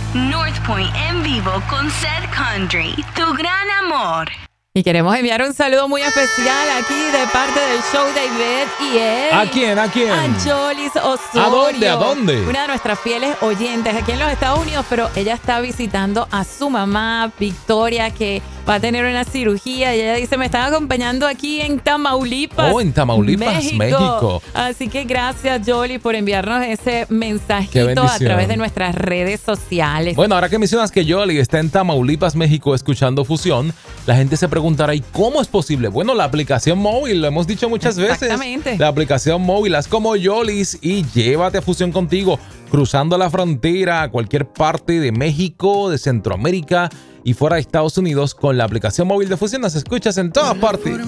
North Point en vivo con Seth Country, tu gran amor. Y queremos enviar un saludo muy especial aquí de parte del show David y él. ¿A quién? A Jolis Osorio. ¿A dónde? Una de nuestras fieles oyentes aquí en los Estados Unidos, pero ella está visitando a su mamá, Victoria, que va a tener una cirugía. Y ella dice, me están acompañando aquí en Tamaulipas. Oh, en Tamaulipas, México. Así que gracias, Jolis, por enviarnos ese mensajito a través de nuestras redes sociales. Bueno, ahora que mencionas que Yoli está en Tamaulipas, México, escuchando Fusión, la gente se preguntará, ¿y cómo es posible? Bueno, la aplicación móvil, lo hemos dicho muchas veces. Exactamente. La aplicación móvil, haz como Yolis y llévate a Fusión contigo, cruzando la frontera a cualquier parte de México, de Centroamérica y fuera de Estados Unidos. Con la aplicación móvil de Fusión nos escuchas en todas partes.